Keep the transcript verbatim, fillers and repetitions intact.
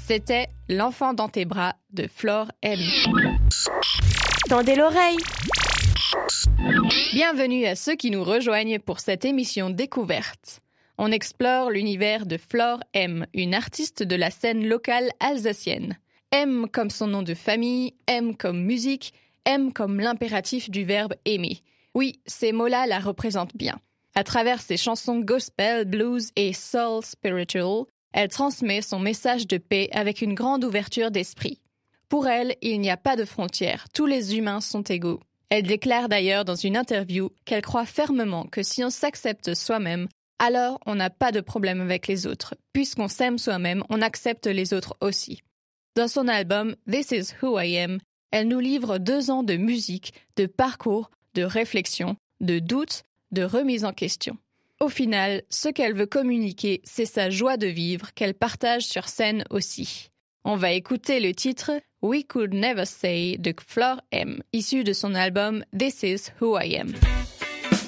C'était L'enfant dans tes bras de Flore M. Tendez l'oreille. Bienvenue à ceux qui nous rejoignent pour cette émission découverte. On explore l'univers de Flore M, une artiste de la scène locale alsacienne. M comme son nom de famille, M comme musique, M comme l'impératif du verbe aimer. Oui, ces mots-là la représentent bien. À travers ses chansons gospel, blues et soul spiritual, elle transmet son message de paix avec une grande ouverture d'esprit. Pour elle, il n'y a pas de frontières, tous les humains sont égaux. Elle déclare d'ailleurs dans une interview qu'elle croit fermement que si on s'accepte soi-même, alors on n'a pas de problème avec les autres. Puisqu'on s'aime soi-même, on accepte les autres aussi. Dans son album « This is who I am », elle nous livre deux ans de musique, de parcours, de réflexion, de doute, de remise en question. Au final, ce qu'elle veut communiquer, c'est sa joie de vivre qu'elle partage sur scène aussi. On va écouter le titre « We Could Never Say » de Flore M, issu de son album « This is who I am ».